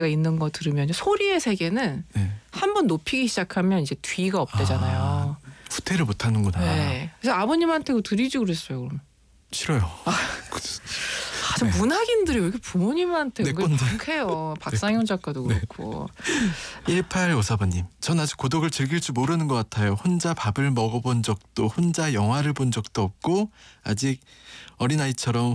있는 거 들으면 소리의 세계는 네. 한 번 높이기 시작하면 이제 뒤가 없대잖아요. 후퇴를 못 하는구나. 네. 그래서 아버님한테 그거 드리지 그랬어요. 그럼. 싫어요. 저 네. 문학인들이 왜 이렇게 부모님한테 내 왜 건데. 그렇게요. 박상현 작가도 네. 그렇고. 1854번님. 전 아직 고독을 즐길 줄 모르는 것 같아요. 혼자 밥을 먹어본 적도 혼자 영화를 본 적도 없고 아직 어린아이처럼